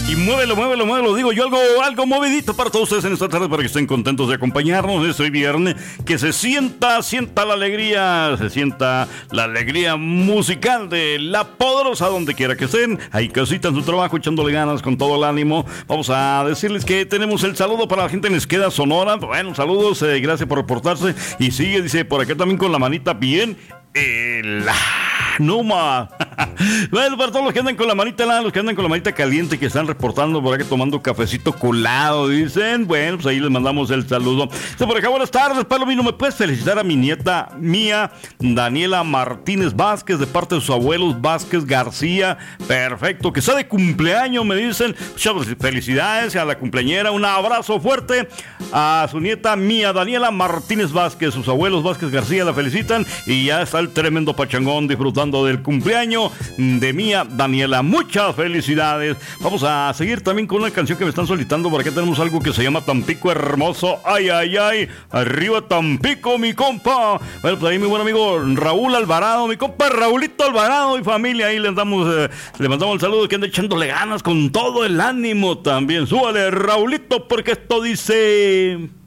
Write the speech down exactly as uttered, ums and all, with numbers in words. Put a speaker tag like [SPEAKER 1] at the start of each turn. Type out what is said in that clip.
[SPEAKER 1] Y muévelo, muévelo, muévelo. Digo yo algo, algo movidito para todos ustedes en esta tarde para que estén contentos de acompañarnos este viernes. Que se sienta, sienta la alegría, se sienta la alegría musical de La Poderosa donde quiera que estén. Ahí casita en su trabajo, echándole ganas con todo el ánimo. Vamos a decirles que tenemos el saludo para la gente en Esqueda, Sonora. Bueno, saludos, eh, gracias por reportarse. Y sigue, dice, por acá también con la manita bien. El... No más. Bueno, para todos los que andan con la manita helada, los que andan con la manita caliente, que están reportando por acá tomando cafecito colado, dicen. Bueno, pues ahí les mandamos el saludo. Dice por acá, buenas tardes, Palomino. ¿Me puedes felicitar a mi nieta mía, Daniela Martínez Vázquez, de parte de sus abuelos Vázquez García? Perfecto, que está de cumpleaños, me dicen. Felicidades a la cumpleañera. Un abrazo fuerte a su nieta mía, Daniela Martínez Vázquez. Sus abuelos Vázquez García la felicitan y ya está el tremendo pachangón disfrutando del cumpleaños de mía Daniela. Muchas felicidades. Vamos a seguir también con una canción que me están solicitando. Por acá tenemos algo que se llama Tampico Hermoso. Ay, ay, ay. Arriba Tampico, mi compa. Bueno, pues ahí mi buen amigo Raúl Alvarado, mi compa Raulito Alvarado y familia. Ahí les damos, eh, le mandamos el saludo, que anda echándole ganas con todo el ánimo también. Súbale, Raulito, porque esto dice...